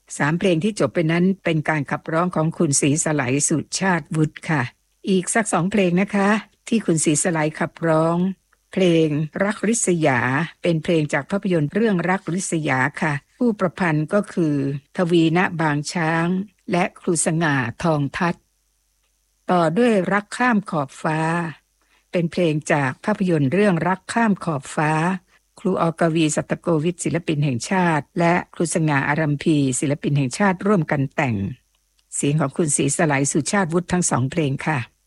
3 เพลงที่จบไปนั้นเป็นการขับร้องของคุณศรีสไลย์ สุชาติวุฒิค่ะอีกสัก2 เพลงนะคะที่คุณศรีสไลย์ขับร้องเพลงรักริษยาเป็นเพลงจากภาพยนตร์เรื่องรักริษยาค่ะผู้ประพันธ์ก็คือทวีณบางช้างและครูสง่าทองทัศน์ต่อด้วยรักข้ามขอบฟ้าเป็นเพลงจากภาพยนตร์เรื่องรักข้ามขอบฟ้าครูอกวีสัตโกวิทย์ศิลปินแห่งชาติและครูสง่าอารัมพีศิลปินแห่งชาติร่วมกันแต่งเสียงของคุณศรีสไลย์ สุชาติวุฒิทั้ง2 เพลงค่ะ